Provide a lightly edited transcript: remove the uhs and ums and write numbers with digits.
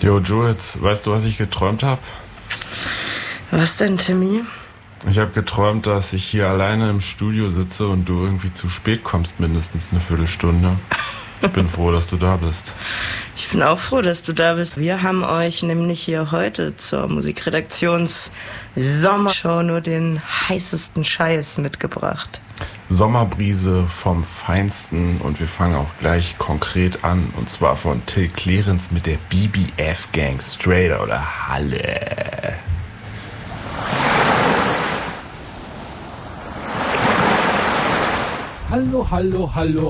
Jo, Jules, weißt du, was ich geträumt habe? Was denn, Timmy? Ich habe geträumt, dass ich hier alleine im Studio sitze und du irgendwie zu spät kommst, mindestens eine Viertelstunde. Ich bin froh, dass du da bist. Ich bin auch froh, dass du da bist. Wir haben euch nämlich hier heute zur Musikredaktions-Sommershow nur den heißesten Scheiß mitgebracht. Sommerbrise vom Feinsten und wir fangen auch gleich konkret an. Und zwar von Till Clearance mit der BBF Gang, Straight oder Halle. Hallo, hallo, hallo,